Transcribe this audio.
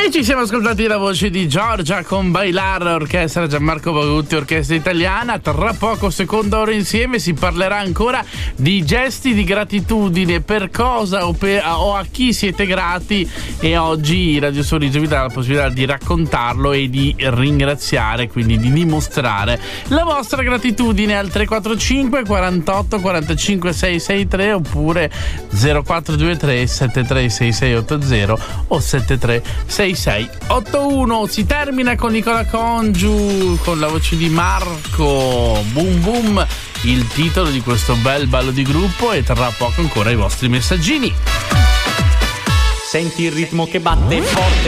E ci siamo ascoltati la voce di Giorgia con Bailar, orchestra Gianmarco Bagutti, orchestra italiana. Tra poco, seconda ora insieme, si parlerà ancora di gesti di gratitudine, per cosa o a chi siete grati, e oggi Radio Sorriso vi dà la possibilità di raccontarlo e di ringraziare, quindi di dimostrare la vostra gratitudine al 345 48 45 663 oppure 0423 736680 o 736681. Si termina con Nicola Congiu con la voce di Marco. Boom boom, il titolo di questo bel ballo di gruppo, e tra poco ancora i vostri messaggini. Senti il ritmo che batte forte.